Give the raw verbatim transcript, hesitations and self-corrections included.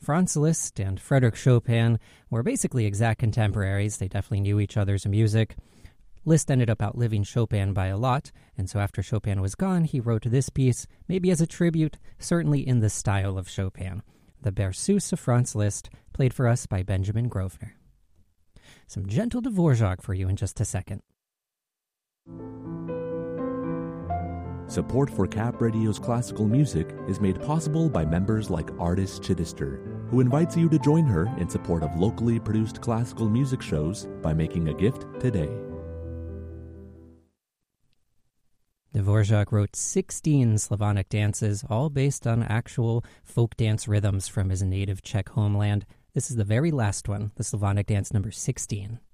Franz Liszt and Frédéric Chopin were basically exact contemporaries. They definitely knew each other's music. Liszt ended up outliving Chopin by a lot, and so after Chopin was gone, he wrote this piece, maybe as a tribute, certainly in the style of Chopin. The Berceuse of Franz Liszt, played for us by Benjamin Grosvenor. Some gentle Dvorak for you in just a second. Support for Cap Radio's classical music is made possible by members like Artist Chittister, who invites you to join her in support of locally produced classical music shows by making a gift today. Dvorak wrote sixteen Slavonic dances, all based on actual folk dance rhythms from his native Czech homeland. This is the very last one, the Slavonic dance number sixteen.